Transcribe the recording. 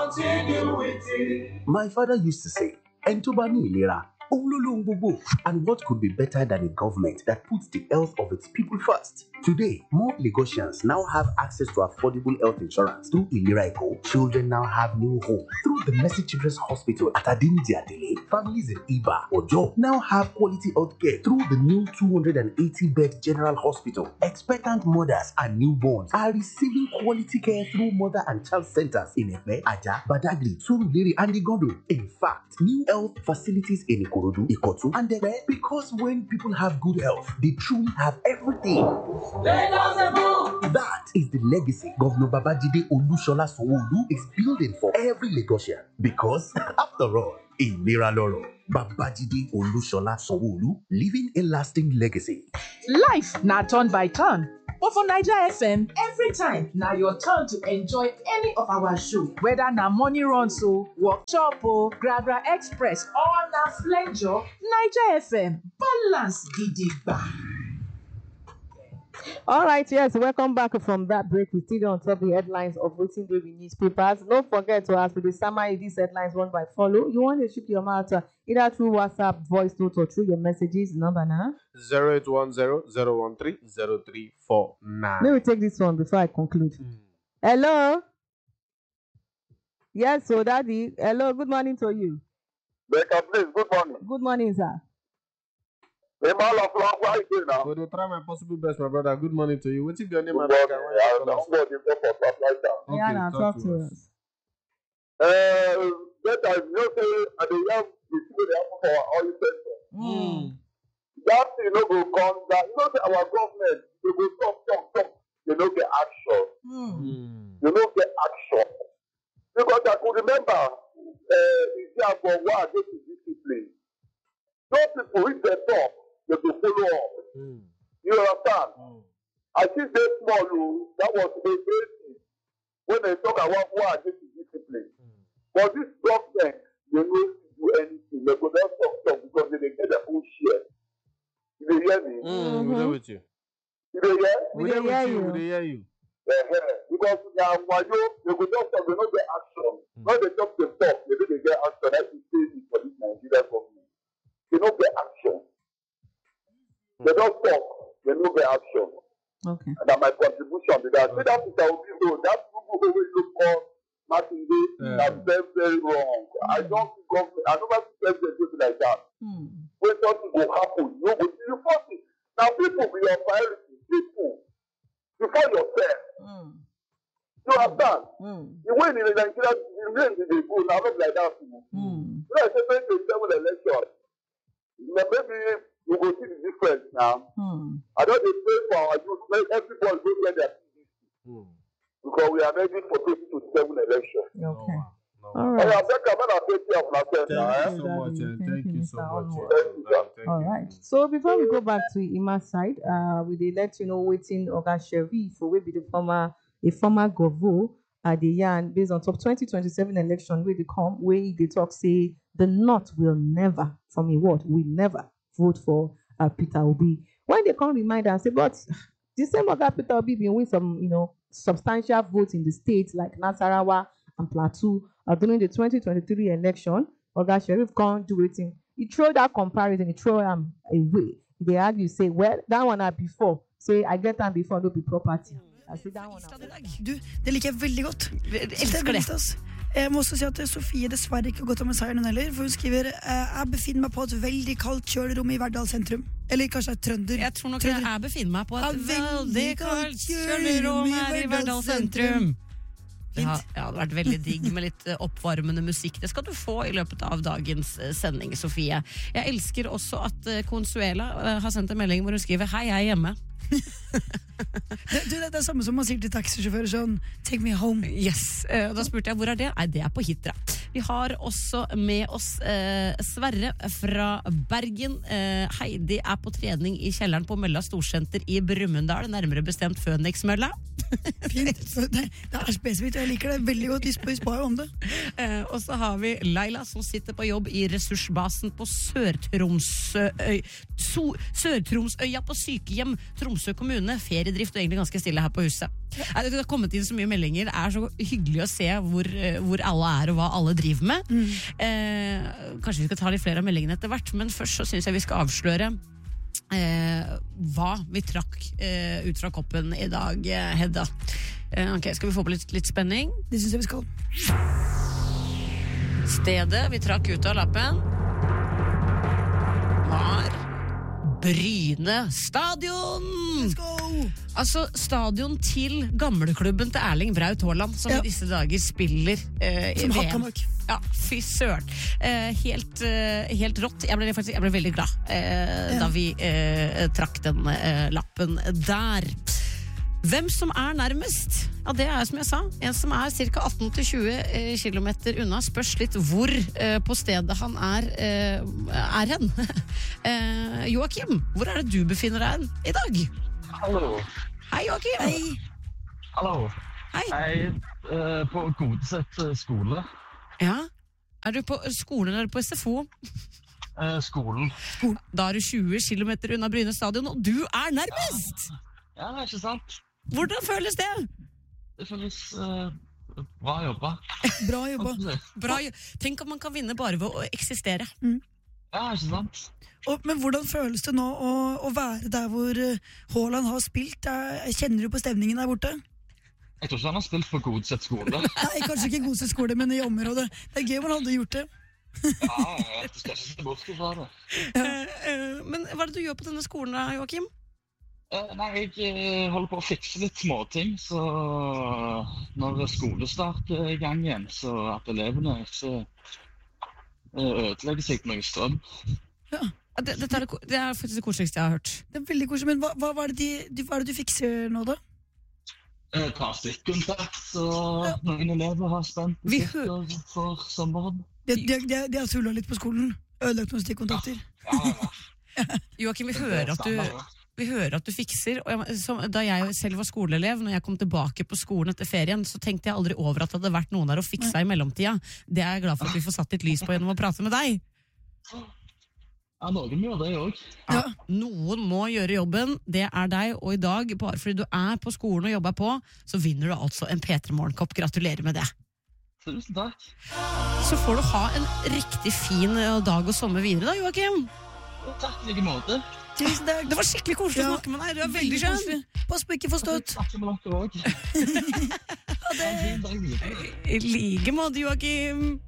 continuity. My father used to say, Entobani Ilera, Ololongbogo. And what could be better than a government that puts the health of its people first? Today, more Lagosians now have access to affordable health insurance through Ilera Eco. Children now have new hope through the Mercy Children's Hospital at Adinidi Adele. Families in Iba or Joe now have quality health care through the new 280-bed General Hospital. Expectant mothers and newborns are receiving quality care through mother and child centers in Epe, Aja, Badagry, Surulere, and Igondo. In fact, new health facilities in Ikorodu, Ikotu, and Epe, because when people have good health, they truly have everything. That is the legacy Governor Babajide Olushola Sanwo-Olu is building for every Lagosian. Because, after all, in Miraloro, Babajide Olushola Sanwo-Olu leaving a lasting legacy. Life na turn by turn. But for Naija FM, every time na your turn to enjoy any of our show. Whether na morning runs o, workshop o, Gragra Express or na flenjo, Naija FM balance gidigba. All right, yes, welcome back from that break. We still on top the headlines of Waiting Daily newspapers. Don't forget to ask for the summary these headlines one by follow. You want to shoot your mouth either through WhatsApp, voice note, or through your messages. Number now 0810-013-0349. Let me take this one before I conclude. Hello. Yes, so Daddy. Hello. Good morning to you. Becca, please. Good morning. Good morning, sir. Why are you doing now? So they try my possible best, my brother. Good morning to you. What's your name? Good morning. Yeah, talk to us. Better, you know, say, at the young people, they have for all the sector. That thing, no go come down. You know, say our government, they go talk. They don't get action. They don't get action. Because I could remember, it's here for war against discipline. Those people, if they talk, they will follow up. You understand? I think they small, that was a basis when they talk about war against discipline. But this government, they don't do anything. They go down talk because they get their own share. You hear me? We're there with you. You hear? We're there with you. We hear you. Because now, they go down talk, they don't get action. When they talk, they get action. That's the same for this Nigerian government. They don't get action. They don't talk. They don't get action. Okay. And that's my contribution to that. So that is how we know. That people always look for Martin. That's very, very wrong. I don't think government. I never see president do like that. When something will happen, you will see you first. Now people be your priority. People before yourself. You understand? You win in the Nigeria. You win in the pool. Now not like that. You know, I said 2027 election. Maybe we will see the difference now. I don't pray for our youth. Let everybody go get their PDC. Because we are ready for 2027 election. Okay. All right. Thank you so much. Thank you so much. All right. So before we go back to Ima's side, we dey let you know waiting Oga Sheriff for will be the former Govo at the Yan based on top 2027 election where they come where they talk say the North will never from a word will never vote for Peter Obi. When they come remind and say, but the same Oga Peter Obi been win some substantial votes in the states like Nasarawa and Plateau during the 2023 election. Oga Sheriff can't do it. He throw that comparison, he throw them away. They argue, say, well, that one had before. Say, I get them before, no be property. I say that one. Du, det liker jeg veldig godt. Elsker det. Jeg må også si at Sofie dessverre ikke har gått av med seieren heller, for hun skriver jeg befinner meg på et veldig kaldt kjølerom i Verdal sentrum. Eller kanskje trønder. Jeg tror nok jeg befinner meg på et veldig kaldt kjølerom her i Verdal sentrum. Det hadde vært veldig digg med litt oppvarmende musikk. Det skal du få i løpet av dagens sending, Sofie. Jeg elsker også at Consuela har sendt en melding hvor hun skriver hei, jeg hjemme. det er samme som man sier til taxisjåfører sånn, take me home. Yes, og da spurte jeg hvor det? Nei, det på Hitra. Vi har også med oss Sverre fra Bergen. Heidi på trening i kjelleren på Mølla Storsenter i Brumunddal, nærmere bestemt Fønix-Mølla. Fint. Det spesifikt, jeg liker det veldig godt. Vi sparer om det. Og så har vi Leila som sitter på jobb i ressursbasen på Sør-Tromsøya på sykehjem, Tromsø kommune. Feriedrift og egentlig ganske stille her på huset. Det har kommet inn så mye meldinger. Det er så hyggelig å se hvor alle er og hva alle driver med. Kanskje vi skal ta litt flere av meldingene etter hvert, men først så synes jeg vi skal avsløre hva vi trakk ut fra koppen i dag, Hedda. Ok, skal vi få på litt spenning? Det synes jeg vi skal. Stedet vi trakk ut av lappen var Bryne stadion. Let's go! Altså stadion til gamleklubben til Erling Braut Haaland, som i disse dager spiller i VM. Ja, fy søren. Helt rått. Jeg ble veldig glad da vi trakk den lappen der. Hvem som er nærmest? Ja, det er som jeg sa, en som er ca. 18-20 kilometer unna. Spørs litt hvor på stedet han er hen. Joakim, hvor er det du befinner deg i dag? Hallo. Hei, Joakim. Hei. Hallo. Hei. Jeg er på Godset skole. Ja, er du på skolen eller på SFO? Skolen. Da er du 20 kilometer unna Bryne stadion, og du er nærmest! Ja, ikke sant? Hvordan føles det? Det føles bra jobba. Bra jobba. Tenk om man kan vinne bare ved å eksistere. Ja, ikke sant? Men hvordan føles det nå å være der hvor Haaland har spilt? Kjenner du på stemningen der borte? Jeg tror ikke han har spilt på Godset skole. Nei, kanskje ikke Godset skole, men i området. Det er gøy om han hadde gjort det. Ja, jeg skal ikke se bort fra det. Men hva er det du gjør på denne skolen da, Joakim? Nei, jeg holder på å fikse litt småting, så når skolestart er i gang igjen, så at elevene ikke ødelegger seg med noe strøm. Ja. Det er faktisk det koseligste jeg har hørt. Det er veldig koselig, men hva er det du fikser nå da? Ta stikkontakt, så noen elever har spent på stikker for sommeren. De har tullet litt på skolen, ødelagt noen stikkontakter. Ja. Joakim, vi hører at du fikser, og da jeg selv var skoleelev, når jeg kom tilbake på skolen etter ferien, så tenkte jeg aldri over at det hadde vært noen der og fiksa i mellomtida. Det er jeg glad for at vi får satt litt lys på gjennom å prate med deg. Ja, noen gjør det også. Ja, noen må gjøre jobben, det er deg, og i dag, bare fordi du er på skolen og jobber på, så vinner du altså en P3 Morgenkopp. Gratulerer med det. Tusen takk. Så får du ha en riktig fin dag og sommer videre da, Joakim. Takk, i like måte. Tusen takk. Det var skikkelig koselig å snakke med deg, du er veldig skjønn. Pass på ikke forstått. Takk med dere også. Ha det. I like måte, Joakim.